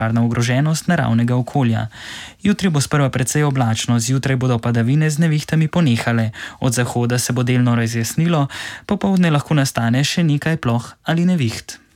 varna ogroženost naravnega okolja. Jutri bo sprva precej oblačno, zjutraj bodo padavine z nevihtami ponehale, od zahoda se bo delno razjasnilo, popoldne lahko nastane še nekaj ploh ali neviht.